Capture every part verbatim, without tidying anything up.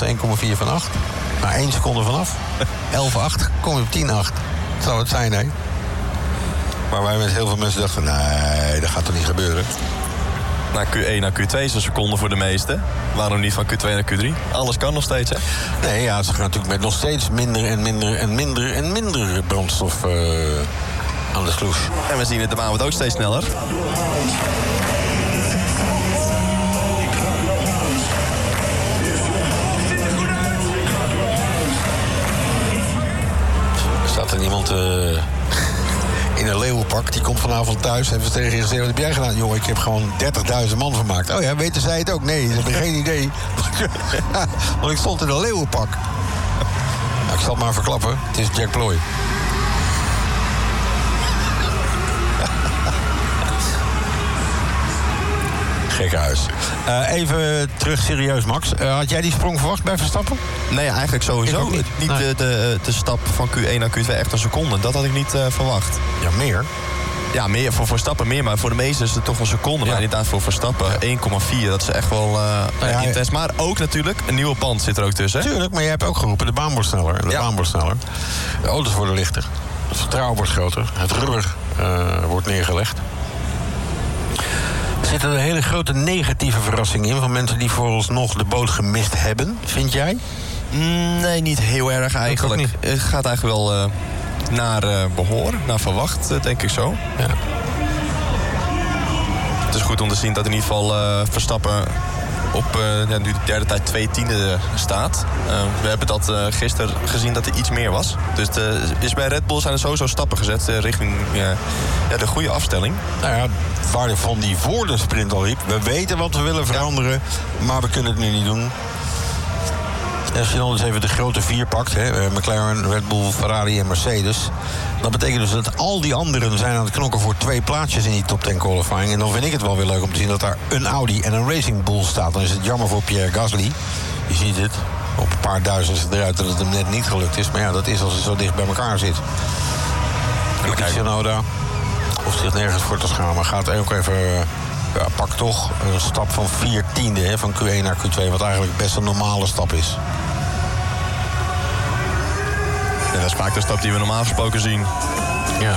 snelste één komma vier van acht. Na één seconde vanaf. elf acht, kom je op tien acht. Zou het zijn, hè? Maar wij met heel veel mensen dachten, nee, dat gaat toch niet gebeuren. Na Q één naar Q twee is een seconde voor de meesten. Waarom niet van Q twee naar Q drie? Alles kan nog steeds, hè? Nee, ja, ze gaan natuurlijk met nog steeds minder en minder en minder en minder brandstof uh, aan de sloes. En we zien het de maand wordt ook steeds sneller. Staat er iemand uh, in een leeuwenpak, die komt vanavond thuis en heeft tegen je gezegd, wat heb jij gedaan? Jongen, ik heb gewoon dertigduizend man vermaakt. Oh ja, weten zij het ook? Nee, ze hebben geen idee. Want ik stond in een leeuwenpak. Nou, ik zal het maar verklappen, het is Jack Ploy. Gekke huis. Uh, even terug serieus, Max. Uh, had jij die sprong verwacht bij Verstappen? Nee, eigenlijk sowieso niet. Niet nee. de, de, de stap van Q één naar Q twee echt een seconde. Dat had ik niet uh, verwacht. Ja, meer? Ja, meer, voor Verstappen meer, maar voor de meesten is het toch een seconde. Ja. Maar inderdaad voor Verstappen ja. één komma vier, dat is echt wel uh, nou ja, intens. Maar ook natuurlijk, een nieuwe band zit er ook tussen. Tuurlijk, maar je hebt ook geroepen, de baan wordt sneller. De ja. baan wordt sneller. De auto's worden lichter. Het vertrouwen wordt groter. Het rubber uh, wordt neergelegd. Zit er een hele grote negatieve verrassing in van mensen die vooralsnog de boot gemist hebben, vind jij? Mm, nee, niet heel erg eigenlijk. Niet. Het gaat eigenlijk wel uh, naar uh, behoor, naar verwacht, uh, denk ik zo. Ja. Het is goed om te zien dat in ieder geval uh, Verstappen op uh, ja, nu de derde tijd twee tiende staat. Uh, we hebben dat uh, gisteren gezien dat er iets meer was. Dus de, is bij Red Bull zijn er sowieso stappen gezet uh, richting uh, ja, de goede afstelling. Nou ja, waarvan die voor de sprint al riep, we weten wat we willen veranderen, ja. maar we kunnen het nu niet doen. Als je dan eens even de grote vier pakt, hè, McLaren, Red Bull, Ferrari en Mercedes, dat betekent dus dat al die anderen zijn aan het knokken voor twee plaatsjes in die top tien qualifying. En dan vind ik het wel weer leuk om te zien dat daar een Audi en een Racing Bull staat. Dan is het jammer voor Pierre Gasly. Je ziet het, op een paar duizend eruit dat het hem net niet gelukt is. Maar ja, dat is als het zo dicht bij elkaar zit. Yuki Tsunoda hoeft zich nergens voor te schamen. Gaat ook even, ja, pak toch een stap van vier tiende hè, van Q één naar Q twee, wat eigenlijk best een normale stap is. Ja, dat is vaak de stap die we normaal gesproken zien. Ja.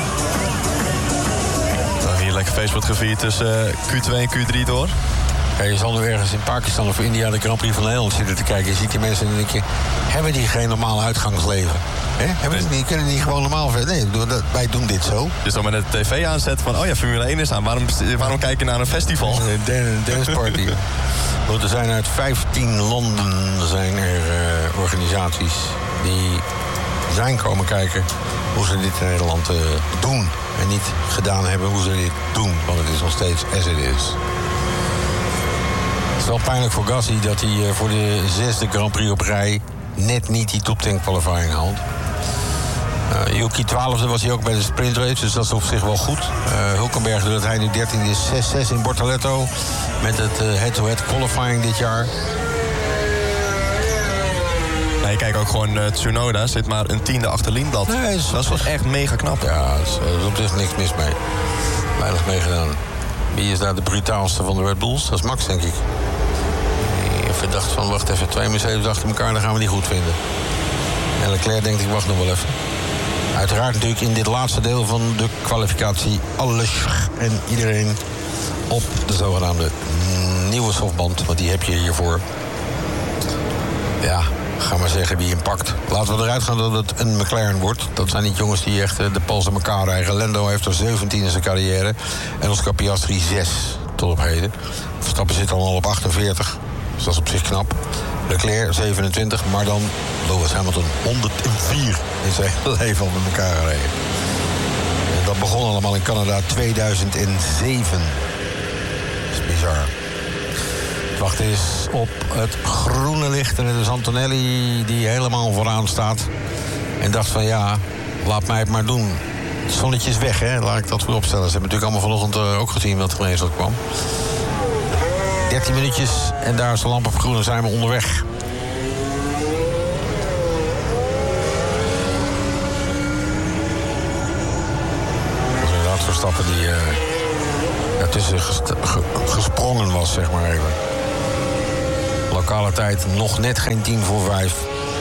Nou, hier lekker feest wordt gevierd tussen uh, Q twee en Q drie door. Ja, je zal nu ergens in Pakistan of India de Grand Prix van Nederland zitten te kijken. Je ziet die mensen en dan denk je, hebben die geen normaal uitgangsleven? He? Hebben die niet, kunnen die niet gewoon normaal verder? Nee, wij doen dit zo. Dus dan met de tv aanzetten van, oh ja, Formule één is aan. Waarom, waarom kijk je naar een festival? Een dance party. Want er zijn uit vijftien landen zijn er uh, organisaties die zijn komen kijken hoe ze dit in Nederland uh, doen. En niet gedaan hebben hoe ze dit doen. Want het is nog steeds as it is. Het is wel pijnlijk voor Gasly dat hij uh, voor de zesde Grand Prix op rij net niet die top tien qualifying haalt. Uh, Yuki twaalfde was hij ook bij de sprintrace, dus dat is op zich wel goed. Uh, Hulkenberg, doordat hij nu dertiende is, zes zes in Bortoletto. Met het uh, head-to-head qualifying dit jaar. Nee, kijk ook gewoon, uh, Tsunoda zit maar een tiende achter Lindblad. Nee, dat is, dat is wel echt mega knap. Ja, er is, er is op zich niks mis mee. Weinig meegedaan. Wie is daar de brutaalste van de Red Bulls? Dat is Max, denk ik. Even dacht van, wacht even, twee Mercedes achter elkaar, dan gaan we die goed vinden. En Leclerc denkt, ik wacht nog wel even. Uiteraard natuurlijk in dit laatste deel van de kwalificatie alles en iedereen op de zogenaamde nieuwe softband. Want die heb je hiervoor. Ja, ga maar zeggen wie hem pakt. Laten we eruit gaan dat het een McLaren wordt. Dat zijn niet jongens die echt de pols aan elkaar rijden. Lando heeft er zeventien in zijn carrière. En Oscar Piastri zes tot op heden. Verstappen zit dan al op achtenveertig. Dus dat is op zich knap. Leclerc zevenentwintig, maar dan Lewis Hamilton honderdvier in zijn leven al met elkaar gereden. En dat begon allemaal in Canada tweeduizend zeven. Dat is bizar. Het wachten is op het groene licht en het is Antonelli die helemaal vooraan staat. En dacht van ja, laat mij het maar doen. Het zonnetje is weg, hè? Laat ik dat voorop stellen. Ze hebben natuurlijk allemaal vanochtend ook gezien wat er ineens wat kwam. dertien minuutjes en daar is de lamp op groen en zijn we onderweg. Dat was inderdaad Verstappen die uh, ertussen gest- ge- gesprongen was, zeg maar even. lokale tijd nog net geen tien voor vijf.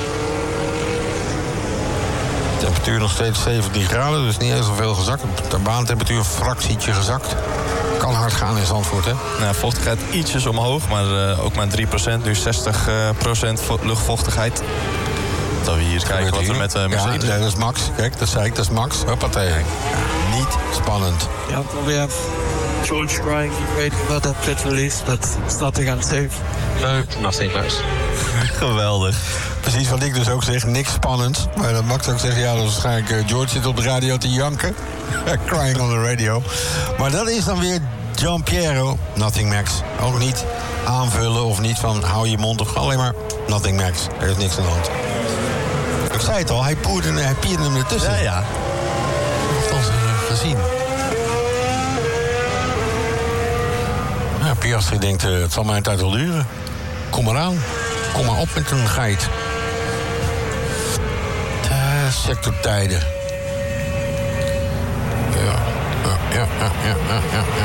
Temperatuur nog steeds zeventien graden, dus niet eens zoveel gezakt. De baantemperatuur een fractietje gezakt. Kan hard gaan in Zandvoort, hè? Nou, vochtigheid ietsjes omhoog, maar uh, ook maar drie procent. Nu zestig procent luchtvochtigheid. Dat we hier kijken wat we met uh, Mercedes... Ja, nee, dat is Max. Kijk, dat zei ik, dat is Max. Hoppatee. Ja, niet spannend. Ja, we have George crying, waiting for that pit release, but it's nothing unsafe. No, nothing, Max. Geweldig. Precies wat ik dus ook zeg, niks spannends. Maar dat Max ook zegt, ja, dat is waarschijnlijk uh, George zit op de radio te janken. Crying on the radio. Maar dat is dan weer Giampiero, Nothing Max. Ook niet aanvullen of niet van hou je mond of alleen maar Nothing Max. Er is niks aan de hand. Ik zei het al, hij poerde, hij pierde hem ertussen. Ja, ja. Dat was uh, gezien. Ja, Piastri denkt, uh, het zal mijn tijd wel duren. Kom maar aan. Kom maar op met een geit. De sectortijden. Ja, ja, ja, ja, ja, ja, ja.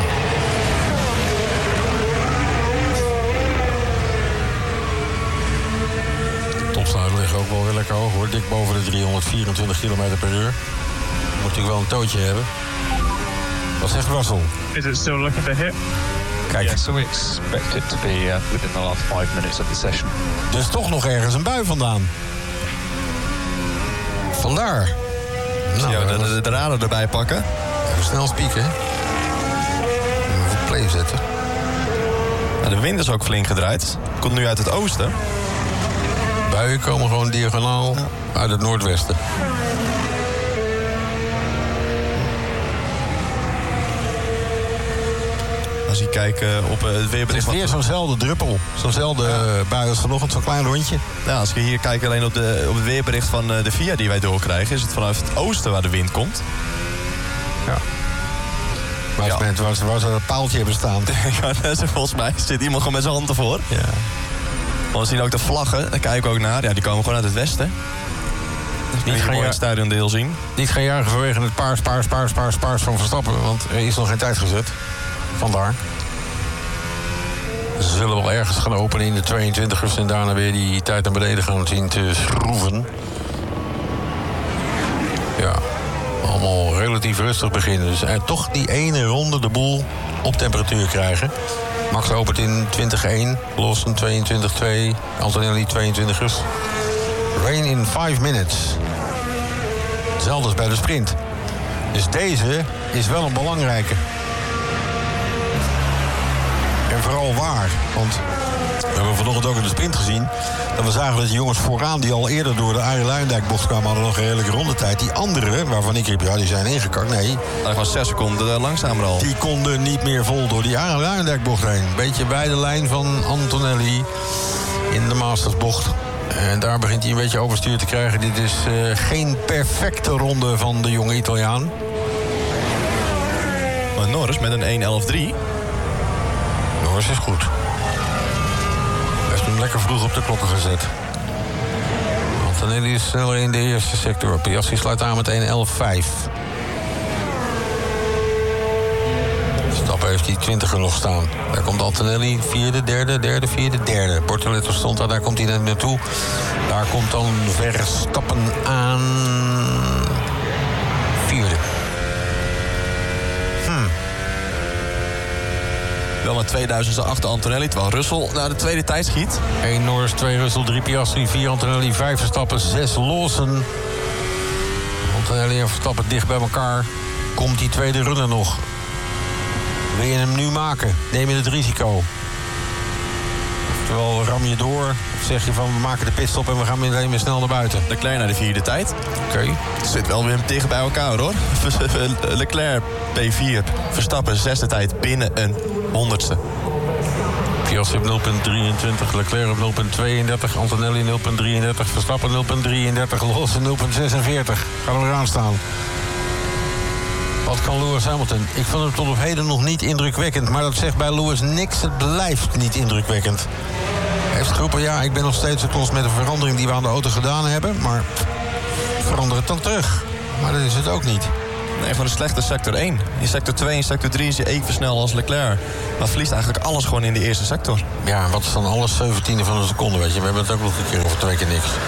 Topsnelheden liggen ook wel weer lekker hoog, hoor. Dik boven de driehonderdvierentwintig kilometer per uur. Moet natuurlijk wel een tootje hebben. Wat zegt Russell? Is it still looking to hit? Kijk. Yeah, so we expect it to be uh, within the last five minutes of the session. Dus toch nog ergens een bui vandaan. Vandaar. Nou, ja, de, de, de radar erbij pakken. Even snel spieken. Even op play zetten. Nou, de wind is ook flink gedraaid. Komt nu uit het oosten. Buien komen gewoon diagonaal ja. uit het noordwesten. Als je kijkt uh, op uh, het weerbericht... Het is weer zo'nzelfde druppel. Zo'nzelfde ja. uh, bui als vanochtend, zo'n klein rondje. Ja, als je hier kijkt alleen op, de, op het weerbericht van uh, de V I A die wij doorkrijgen... is het vanuit het oosten waar de wind komt. Ja. Maar als ja. mensen waar, waar ze dat paaltje hebben staan... ja, volgens mij zit iemand gewoon met zijn hand ervoor. Ja. Maar we zien ook de vlaggen, daar kijken we ook naar. Ja, die komen gewoon uit het westen. Dus niet gaan je het stadiondeel zien. Niet gaan jagen vanwege het paars, paars, paars, paars, paars van Verstappen. Want er is nog geen tijd gezet. Vandaar. Ze zullen wel ergens gaan openen in de tweeëntwintigers... en daarna weer die tijd naar beneden gaan zien te schroeven. Ja, allemaal relatief rustig beginnen. Dus en toch die ene ronde de boel op temperatuur krijgen. Max opent in twintig één, Lawson tweeëntwintig twee, Antonelli tweeëntwintigers. Rain in vijf minutes. Hetzelfde als bij de sprint. Dus deze is wel een belangrijke. En vooral waar, want we hebben vanochtend ook in de sprint gezien... dat we zagen dat de jongens vooraan die al eerder door de Arie Luijendijk-bocht kwamen... hadden nog een redelijke rondetijd. Die anderen, waarvan ik riep, ja, die zijn ingekakt. Nee. Dat was zes seconden langzamer al. Die konden niet meer vol door die Arie Luijendijk-bocht heen. Beetje bij de lijn van Antonelli in de Mastersbocht. En daar begint hij een beetje overstuur te krijgen. Dit is uh, geen perfecte ronde van de jonge Italiaan. Maar Norris met een één elf drie... Norris is goed. Hij heeft hem lekker vroeg op de klokken gezet. Antonelli is sneller in de eerste sector. Piastri sluit aan met één elf vijf. Stappen heeft die twintiger nog staan. Daar komt Antonelli, vierde, derde, derde, vierde, derde. Bortoletto stond daar, daar komt hij net naartoe. Daar komt dan Verstappen aan. Vierde. Hmm. Wel maar tweeduizendste achter Antonelli, terwijl Russell naar de tweede tijd schiet. één Norris, twee Russell, drie Piastri, vier Antonelli, vijf Verstappen, zes Lawson. Antonelli en Verstappen dicht bij elkaar. Komt die tweede runner nog? Wil je hem nu maken? Neem je het risico? Oftewel ram je door? Of zeg je van we maken de pitstop en we gaan meteen weer snel naar buiten? Leclerc naar de vierde tijd. Oké. Okay. Zit wel weer dicht bij elkaar hoor. Leclerc P vier, Verstappen zesde tijd binnen een honderdste. Piastri op nul komma drieëntwintig, Leclerc op nul komma tweeëndertig, Antonelli nul komma drieëndertig, Verstappen nul komma drieëndertig, Lawson nul komma zesenveertig. Gaan we eraan staan. Wat kan Lewis Hamilton? Ik vond hem tot op heden nog niet indrukwekkend. Maar dat zegt bij Lewis niks. Het blijft niet indrukwekkend. Hij heeft geroepen, ja, ik ben nog steeds zo klos met de verandering die we aan de auto gedaan hebben. Maar verander het dan terug. Maar dat is het ook niet. Nee, gewoon een slechte sector één. In sector twee en sector drie is je even snel als Leclerc. Maar verliest eigenlijk alles gewoon in de eerste sector. Ja, wat is dan alles zeventiende van een seconde, weet je? We hebben het ook nog een keer over twee keer niks.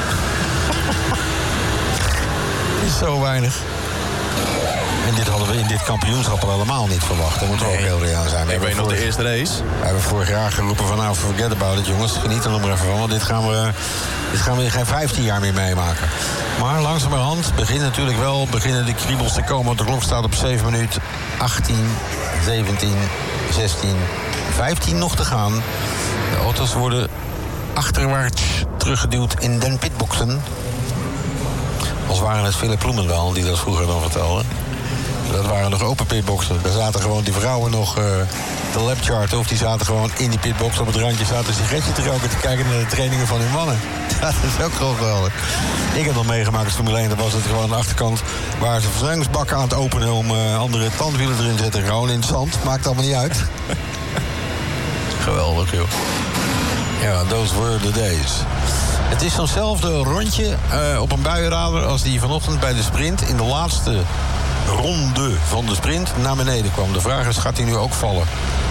Is zo weinig. En dit hadden we in dit kampioenschap al helemaal niet verwacht. Daar moeten we nee. ook heel reëel zijn. We Ik weet nog de eerste race. We hebben vorig jaar geroepen van nou, forget about it, jongens. Geniet er nog maar even van, want dit gaan we, dit gaan we geen vijftien jaar meer meemaken. Maar langzamerhand begint natuurlijk wel, beginnen de kriebels te komen. Want de klok staat op zeven minuten achttien, zeventien, zestien, vijftien nog te gaan. De auto's worden achterwaarts teruggeduwd in den pitboxen. Als waren het Philip Bloemendaal die dat vroeger dan vertelde. Dat waren nog open pitboxen. Daar zaten gewoon die vrouwen nog uh, de lapcharten. Of die zaten gewoon in die pitbox op het randje. Zaten een sigaretje te roken te kijken naar de trainingen van hun mannen. Ja, dat is ook gewoon geweldig. Ik heb nog meegemaakt als Formule één. Dat was het gewoon aan de achterkant. Waar ze versnellingsbakken aan het openen om uh, andere tandwielen erin te zetten. Gewoon in het zand. Maakt allemaal niet uit. Geweldig, joh. Ja, those were the days. Het is zo'nzelfde rondje uh, op een buienradar als die vanochtend bij de sprint in de laatste ronde van de sprint naar beneden kwam. De vraag is, gaat hij nu ook vallen?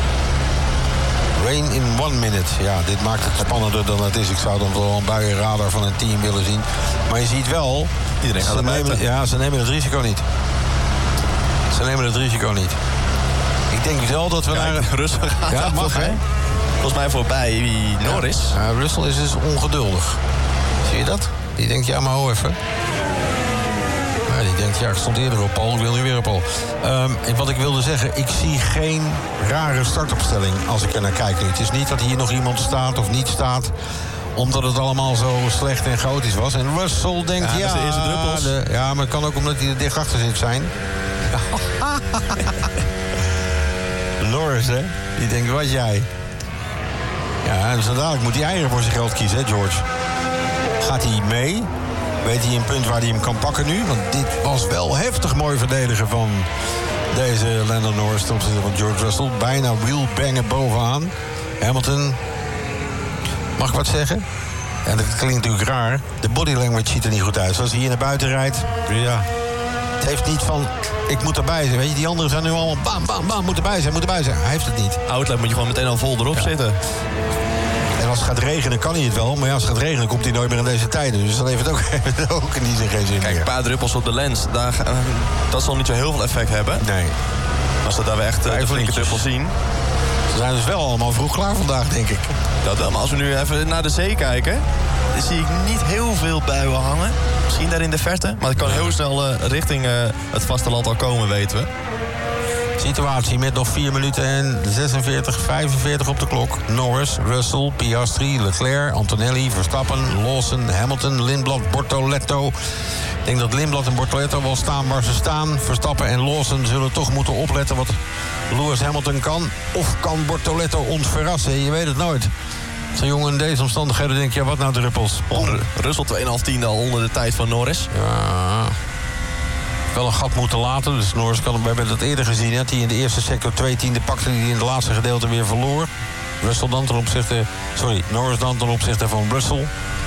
Rain in one minute. Ja, dit maakt het spannender dan het is. Ik zou dan wel een buienradar van een team willen zien. Maar je ziet wel, Iedereen gaat ze nemen, ja, ze nemen het risico niet. Ze nemen het risico niet. Ik denk wel dat we Kijk, naar... Rustig gaat ja, mag, hè? Volgens mij voorbij wie Norris. Ja, uh, Russell is dus ongeduldig. Zie je dat? Die denkt, ja, maar hou even. Ja, die denkt, ja, ik stond eerder op Paul, ik wil nu weer op Paul. Um, en wat ik wilde zeggen, ik zie geen rare startopstelling als ik er naar kijk nu. Het is niet dat hier nog iemand staat of niet staat, omdat het allemaal zo slecht en chaotisch was. En Russell denkt, ja... ja, de eerste druppels. De, ja, maar het kan ook omdat hij er dicht achter zit zijn. Norris, hè? Die denkt, wat jij? Ja, en zo dadelijk moet hij eieren voor zijn geld kiezen, hè, George? Gaat hij mee? Weet hij een punt waar hij hem kan pakken nu? Want dit was wel heftig mooi verdedigen van deze Lando Norris ten opzichte van George Russell. Bijna wheelbangen bovenaan. Hamilton, mag ik wat zeggen? En dat klinkt natuurlijk raar. De body language ziet er niet goed uit. Zoals hij hier naar buiten rijdt. Ja. Het heeft niet van, ik moet erbij zijn. Weet je, die anderen zijn nu allemaal bam, bam, bam, moet erbij zijn, moet erbij zijn. Hij heeft het niet. Outlet moet je gewoon meteen al vol erop ja. zitten. En als het gaat regenen, kan hij het wel. Maar ja, als het gaat regenen, komt hij nooit meer in deze tijden. Dus dan heeft het ook, heeft het ook in die zin geen zin. Kijk, een paar druppels op de lens, daar, uh, dat zal niet zo heel veel effect hebben. Nee. Als we daar we echt uh, de flinke druppels zien. Ze zijn dus wel allemaal vroeg klaar vandaag, denk ik. Dat wel, maar als we nu even naar de zee kijken, dan zie ik niet heel veel buien hangen. Misschien daar in de verte. Maar het kan heel snel uh, richting uh, het vasteland al komen, weten we. Situatie met nog vier minuten en zesenveertig, vijfenveertig op de klok. Norris, Russell, Piastri, Leclerc, Antonelli, Verstappen, Lawson, Hamilton, Lindblad, Bortoletto. Ik denk dat Lindblad en Bortoletto wel staan waar ze staan. Verstappen en Lawson zullen toch moeten opletten wat Lewis Hamilton kan. Of kan Bortoletto ons verrassen? Je weet het nooit. Zo'n jongen in deze omstandigheden denk je, ja, wat nou druppels? Oh, Russell twee komma vijf tiende al onder de tijd van Norris. Ja... wel een gat moeten laten. Dus Norris kan, we hebben dat eerder gezien. Dat hij in de eerste sector twee tiende pakte, die in het laatste gedeelte weer verloor. Russell dan ten opzichte... Sorry, Norris dan ten opzichte van Russell.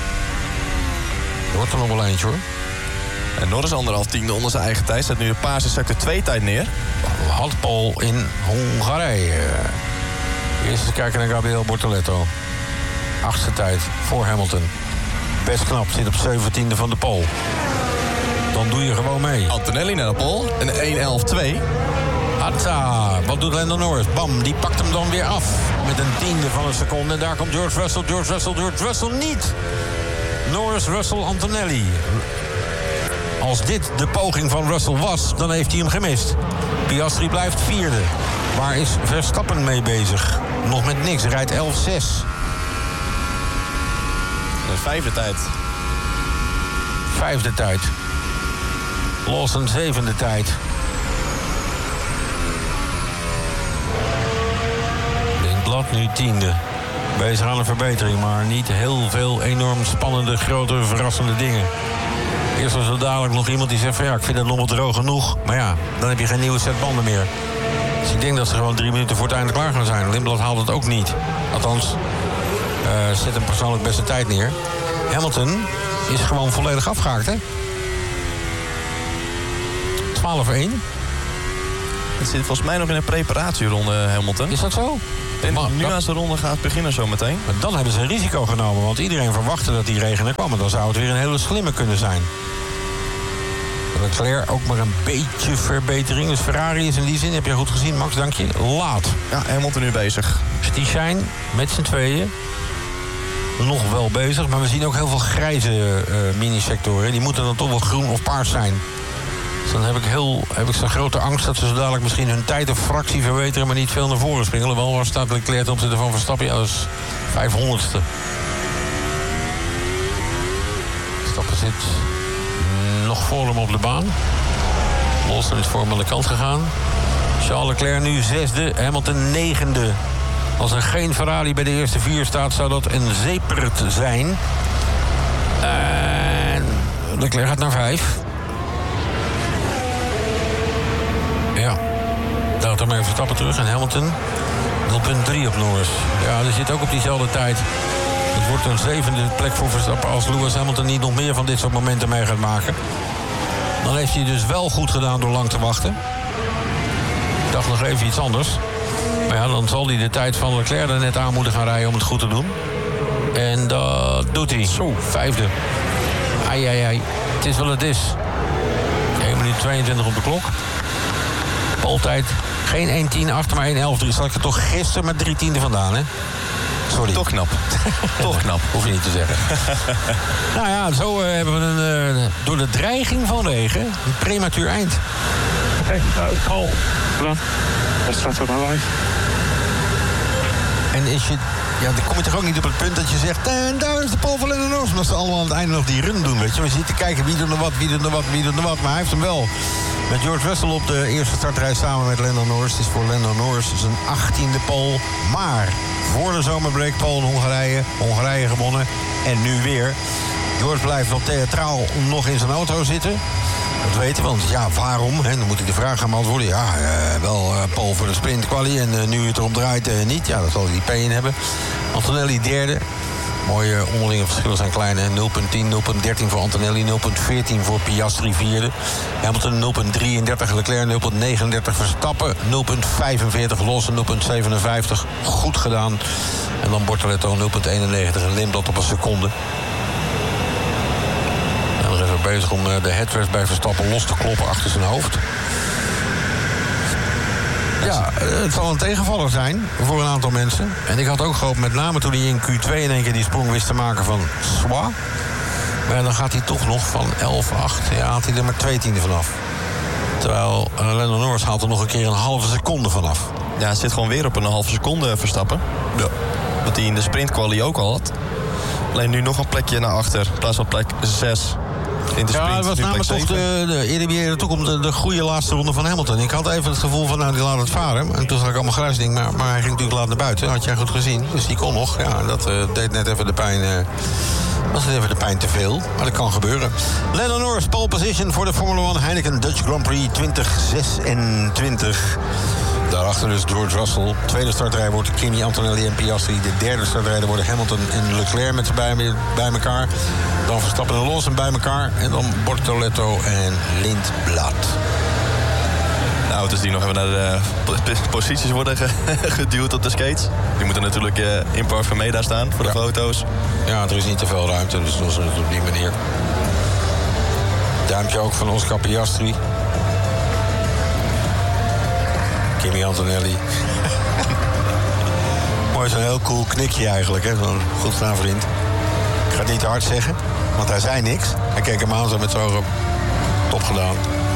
Er wordt er nog wel eentje, hoor. En Norris anderhalf tiende onder zijn eigen tijd. Zet nu een paarse sector twee tijd neer. Had Paul in Hongarije. Eerst eens kijken naar Gabriel Bortoletto. Achtste tijd voor Hamilton. Best knap, zit op zeventiende van de pole. Dan doe je gewoon mee. Antonelli naar de pole. Een één elf twee. Hatta, wat doet Lando Norris? Bam, die pakt hem dan weer af. Met een tiende van een seconde. En daar komt George Russell, George Russell, George Russell niet. Norris, Russell, Antonelli. Als dit de poging van Russell was, dan heeft hij hem gemist. Piastri blijft vierde. Waar is Verstappen mee bezig? Nog met niks, rijdt elf zes. De vijfde tijd. Vijfde tijd. Lawson zevende tijd. Lindblad nu tiende. Bezig aan een verbetering, maar niet heel veel enorm spannende, grote, verrassende dingen. Eerst was er dadelijk nog iemand die zegt van ja, ik vind het nog wel droog genoeg. Maar ja, dan heb je geen nieuwe set banden meer. Dus ik denk dat ze gewoon drie minuten voor het einde klaar gaan zijn. Lindblad haalt het ook niet. Althans, uh, zet hem persoonlijk beste tijd neer. Hamilton is gewoon volledig afgehaakt, hè? twaalf één. Het zit volgens mij nog in een preparatieronde, Hamilton. Is dat zo? En Maar nu dat- aan zijn ronde gaat beginnen zometeen. Maar dan hebben ze een risico genomen, want iedereen verwachtte dat die regen er kwam. En dan zou het weer een hele slimme kunnen zijn. Leclerc ook maar een beetje verbetering. Dus Ferrari is in die zin, heb je goed gezien, Max, dank je, laat. Ja, Hamilton nu bezig. Dus die zijn met z'n tweeën nog wel bezig. Maar we zien ook heel veel grijze uh, mini-sectoren. Die moeten dan toch wel groen of paars zijn. Dus dan heb ik, heel, heb ik zo'n grote angst dat ze zo dadelijk misschien hun tijd een fractie verbeteren, maar niet veel naar voren springen. Wel, waar staat Leclerc ten opzichte van Verstappen? Ja, dat is vijfhonderdste. Verstappen zit nog voor hem op de baan. Lawson is voor hem aan de kant gegaan. Charles Leclerc nu zesde, Hamilton negende. Als er geen Ferrari bij de eerste vier staat, zou dat een zeepert zijn. En Leclerc gaat naar vijf. Ja, daar maar even stappen terug. En Hamilton nul komma drie op Norris. Ja, die zit ook op diezelfde tijd. Het wordt een zevende plek voor Verstappen als Lewis Hamilton niet nog meer van dit soort momenten mee gaat maken. Dan heeft hij dus wel goed gedaan door lang te wachten. Ik dacht nog even iets anders. Maar ja, dan zal hij de tijd van Leclerc er net aan moeten gaan rijden om het goed te doen. En dat doet hij. Zo, vijfde. Ai, ai, ai. Het is wat het is. één minuut tweeëntwintig op de klok. Poltijd. Geen één tien achter, maar één elf drie. Zat ik er toch gisteren met drie tienden vandaan, hè? Sorry. Toch knap. Toch knap. Hoef je niet te zeggen. Nou ja, zo uh, hebben we een, uh, door de dreiging van regen een prematuur eind. Hey, uh, Cole, hold on. Let's start with my life. En is je, ja, dan kom je toch ook niet op het punt dat je zegt, en daar is de Paul van Lando Norris. Omdat ze allemaal aan het einde nog die run doen, weet je. Maar je zit te kijken wie doet er wat, wie doet er wat, wie doet er wat. Maar hij heeft hem wel. Met George Russell op de eerste startrij samen met Lando Norris. Het is voor Lando Norris zijn achttiende pole. Maar voor de zomerbreak pole in Hongarije. Hongarije gewonnen. En nu weer. George blijft wel theatraal nog in zijn auto zitten. Dat weten we, want ja, waarom? Hè? Dan moet ik de vraag gaan beantwoorden. Ja, uh, wel uh, pole voor de sprint quali en uh, nu het erom draait uh, niet. Ja, dat zal hij die P in hebben. Antonelli derde. Mooie onderlinge verschillen zijn kleine. nul komma tien, nul komma dertien voor Antonelli, nul komma veertien voor Piastri vierde. Hamilton nul komma drieëndertig, Leclerc nul komma negenendertig, Verstappen nul komma vijfenveertig, Lawson nul komma zevenenvijftig. Goed gedaan. En dan Bortoletto nul komma eenennegentig en Lindblad op een seconde. En nog even bezig om de headrest bij Verstappen los te kloppen achter zijn hoofd. Ja, het zal een tegenvaller zijn voor een aantal mensen. En ik had ook gehoopt, met name toen hij in Q twee in één keer die sprong wist te maken van Swa. Maar dan gaat hij toch nog van elf acht. Ja, haalt hij er maar twee tienden vanaf. Terwijl uh, Lando Norris haalt er nog een keer een halve seconde vanaf. Ja, het zit gewoon weer op een halve seconde Verstappen. Ja. Wat hij in de sprintquali ook al had. Alleen nu nog een plekje naar achter. In plaats van plek zes. In de sprint, ja, het was nu namelijk plek toch de, de, eerder weer de toekomst, de, de goede laatste ronde van Hamilton. Ik had even het gevoel van, nou, die laat het varen. En toen zag ik allemaal gruisding, maar, maar hij ging natuurlijk laat naar buiten. Had jij goed gezien, dus die kon nog. Ja, dat uh, deed net even de pijn. Uh, was het even de pijn te veel, maar dat kan gebeuren. Lando Norris, pole position voor de Formula één Heineken Dutch Grand Prix twintig zesentwintig. Daarachter dus George Russell. Tweede startrij wordt Kimi Antonelli en Piastri. De derde startrijder worden Hamilton en Leclerc met z'n bij, bij elkaar. Dan Verstappen en Lawson bij elkaar. En dan Bortoletto en Lindblad. De auto's die nog even naar de posities worden geduwd op de skates. Die moeten natuurlijk uh, in Parfumeda staan voor de ja. foto's. Ja, er is niet te veel ruimte, dus dat is het op die manier. Duimpje ook van Oscar Piastri. Kimi Antonelli. Mooi, zo'n heel cool knikje eigenlijk, hè. Zo'n goed gedaan vriend. Ik ga het niet te hard zeggen, want hij zei niks. Hij keek hem aan zo met zo'n top gedaan.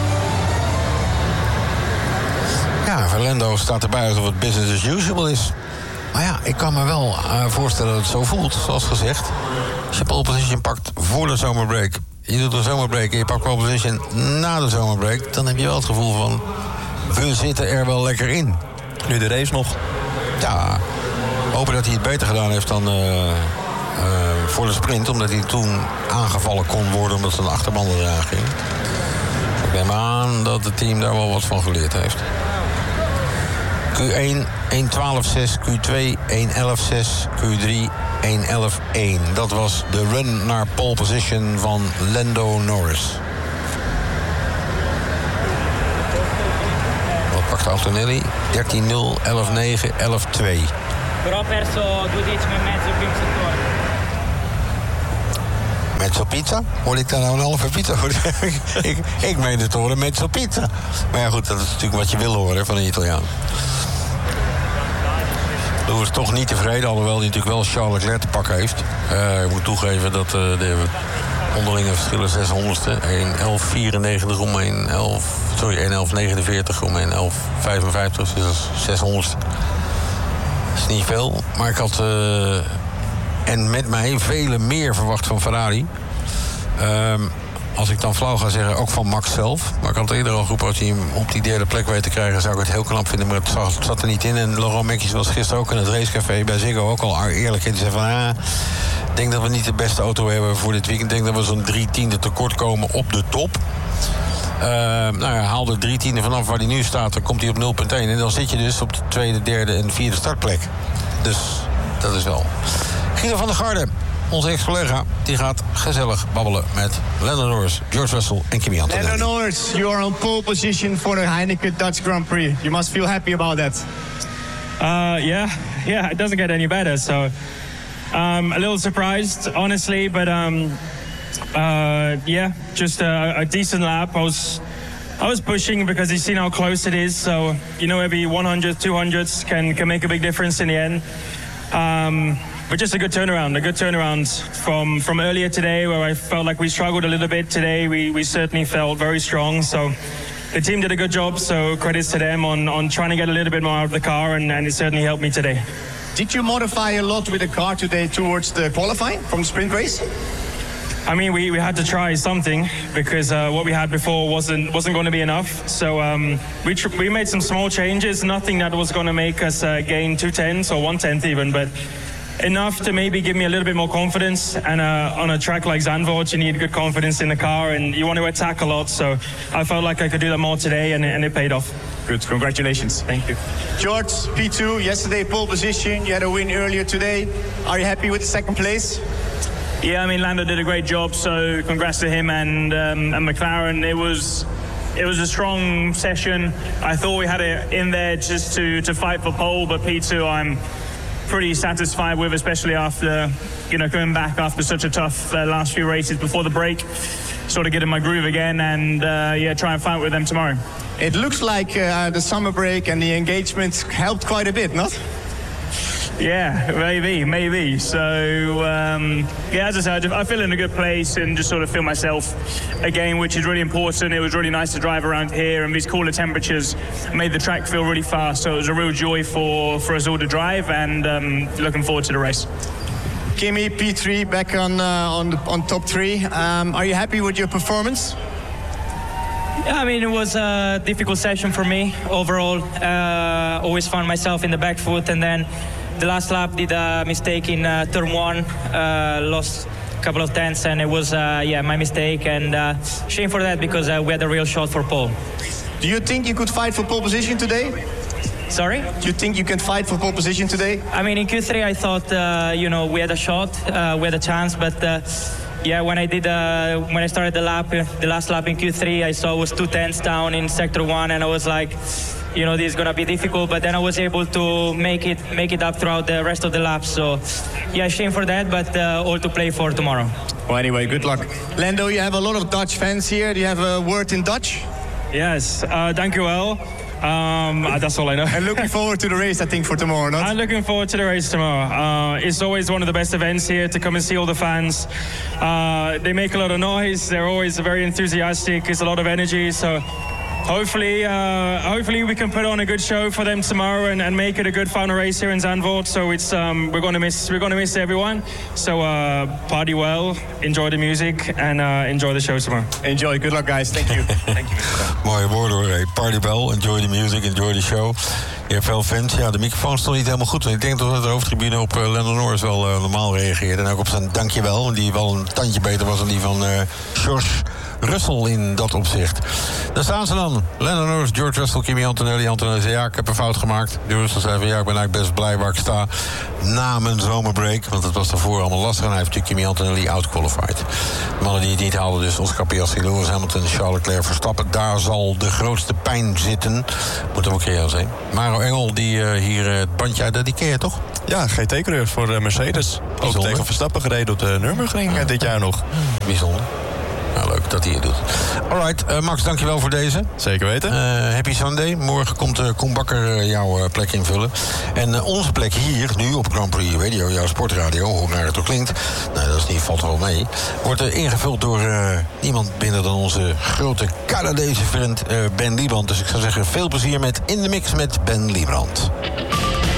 Ja, Fernando staat erbij alsof het business as usual is. Maar ja, ik kan me wel uh, voorstellen dat het zo voelt, zoals gezegd. Als je pole position pakt voor de zomerbreak, je doet een zomerbreak en je pakt pole position na de zomerbreak, dan heb je wel het gevoel van, we zitten er wel lekker in. Nu de race nog. Ja, hopen dat hij het beter gedaan heeft dan uh, uh, voor de sprint, omdat hij toen aangevallen kon worden omdat zijn achterbanden eraan ging. Ik neem aan dat het team daar wel wat van geleerd heeft. Q één, één twaalf zes, Q twee, één elf zes, Q drie, één elf één. Dat was de run naar pole position van Lando Norris. Wat pakt Achter Antonelli. dertien nul, elf negen, elf twee. Però ho perso due decimi e mezzo il primo settore. Mezzo pizza? Hoorde ik daar nou een halve pizza? ik, ik meende te horen mezzo pizza. Maar ja goed, dat is natuurlijk wat je wil horen van een Italiaan. Lewis toch niet tevreden, alhoewel hij natuurlijk wel Charles Leclerc te pakken heeft. Uh, ik moet toegeven dat uh, de onderlinge verschillen zeshonderdste. één elf vierennegentig om één elf... Sorry, één elf negenenveertig om één elf vijfenvijftig. Dus dat is zeshonderdste. Dat is niet veel. Maar ik had... Uh, en met mij vele meer verwacht van Ferrari. Um, als ik dan flauw ga zeggen, ook van Max zelf. Maar ik had eerder al geroepen, als hij hem op die derde plek weet te krijgen... zou ik het heel knap vinden, maar het zat, het zat er niet in. En Laurent Mekies was gisteren ook in het racecafé bij Ziggo ook al eerlijk. En die zei van, ah, ik denk dat we niet de beste auto hebben voor dit weekend. Ik denk dat we zo'n drie tiende tekort komen op de top. Uh, nou ja, haal er drie tienden vanaf waar hij nu staat, dan komt hij op nul punt één. En dan zit je dus op de tweede, derde en vierde startplek. Dus dat is wel... Guido van der Garde, onze ex-collega, die gaat gezellig babbelen met Lando Norris, George Russell en Kimi Antonelli. Lando Norris, you are on pole position for the Heineken Dutch Grand Prix. You must feel happy about that. Uh, yeah, yeah, it doesn't get any better. So um, a little surprised, honestly, but um, uh, yeah, just a, a decent lap. I was, I was pushing because you've seen how close it is. So you know, every one hundred, two hundreds can can make a big difference in the end. Um, But just a good turnaround, a good turnaround from, from earlier today where I felt like we struggled a little bit. Today we, we certainly felt very strong. So the team did a good job, so credits to them on, on trying to get a little bit more out of the car, and, and it certainly helped me today. Did you modify a lot with the car today towards the qualifying from the sprint race? I mean, we, we had to try something because uh, what we had before wasn't wasn't going to be enough. So um, we tr- we made some small changes, nothing that was going to make us uh, gain two tenths or one tenth even, but enough to maybe give me a little bit more confidence. And uh, on a track like Zandvoort, you need good confidence in the car and you want to attack a lot. So I felt like I could do that more today, and, and it paid off. Good, congratulations. Thank you. George, P two, yesterday pole position. You had a win earlier today. Are you happy with the second place? Yeah, I mean, Lando did a great job, so congrats to him and, um, and McLaren. It was... It was a strong session. I thought we had it in there just to, to fight for pole, but P two I'm pretty satisfied with, especially after, you know, coming back after such a tough uh, last few races before the break. Sort of get in my groove again and, uh, yeah, try and fight with them tomorrow. It looks like uh, the summer break and the engagement helped quite a bit, not? Yeah, maybe, maybe. So, um, yeah, as I said, I feel in a good place and just sort of feel myself again, which is really important. It was really nice to drive around here, and these cooler temperatures made the track feel really fast. So it was a real joy for, for us all to drive, and um, looking forward to the race. Kimi, P three, back on uh, on, the, on top three. Um, are you happy with your performance? Yeah, I mean, it was a difficult session for me overall. Uh, always found myself in the back foot, and then the last lap did a mistake in uh, turn one, uh, lost a couple of tenths, and it was, uh, yeah, my mistake, and uh, shame for that because uh, we had a real shot for pole. Do you think you could fight for pole position today? Sorry? Do you think you can fight for pole position today? I mean, in Q three, I thought, uh, you know, we had a shot, uh, we had a chance, but uh, yeah, when I did, uh, when I started the lap, uh, the last lap in Q three, I saw it was two tenths down in sector one, and I was like, you know, this is gonna be difficult, but then I was able to make it make it up throughout the rest of the laps. So, yeah, shame for that, but uh, all to play for tomorrow. Well, anyway, good luck. Lando, you have a lot of Dutch fans here. Do you have a word in Dutch? Yes, uh, thank you well. Um, that's all I know. And looking forward to the race, I think, for tomorrow, not? I'm looking forward to the race tomorrow. Uh, it's always one of the best events here to come and see all the fans. Uh, they make a lot of noise. They're always very enthusiastic. It's a lot of energy. So hopefully, uh, hopefully we can put on a good show for them tomorrow and, and make it a good final race here in Zandvoort. So it's um, we're gonna miss we're gonna miss everyone. So uh, party well, enjoy the music, and uh, enjoy the show tomorrow. Enjoy. Good luck, guys. Thank you. Thank you. Mooie woorden hoor. Hey, party well, enjoy the music, enjoy the show. Je hebt veel fans. Ja, de microfoon stond niet helemaal goed. Want ik denk dat de hoofdtribune op uh, Lando Norris wel uh, normaal reageerde. En ook op zijn dankjewel. Want die wel een tandje beter was dan die van uh, George Russell in dat opzicht. Daar staan ze dan. Lando Norris, George Russell, Kimi Antonelli. Antonelli zei, ja, ik heb een fout gemaakt. De Russell zei van, ja, ik ben eigenlijk best blij waar ik sta. Na mijn zomerbreak. Want het was daarvoor allemaal lastig. En hij heeft natuurlijk Kimi Antonelli outqualified. De mannen die het niet haalden, dus Oscar Piastri, Lewis Hamilton, Charles Leclerc, Verstappen. Daar zal de grootste pijn zitten. Moet er ook keer zijn. Maro Engel, die uh, hier uh, het bandje uit dediceert, toch? Ja, G T-coureur voor uh, Mercedes. Bijzonder. Ook tegen Verstappen gereden op de Nürburgring uh, dit jaar nog. Bijzonder. Nou, leuk dat hij het doet. Alright, uh, Max, dankjewel voor deze. Zeker weten. Uh, happy Sunday. Morgen komt uh, Koen Bakker uh, jouw uh, plek invullen. En uh, onze plek hier, nu op Grand Prix Radio, jouw sportradio, hoe naar het ook klinkt, nou, dat is niet, valt wel mee, wordt uh, ingevuld door uh, niemand minder dan onze grote Canadese vriend uh, Ben Liebrand. Dus ik zou zeggen, veel plezier met In de Mix met Ben Liebrand.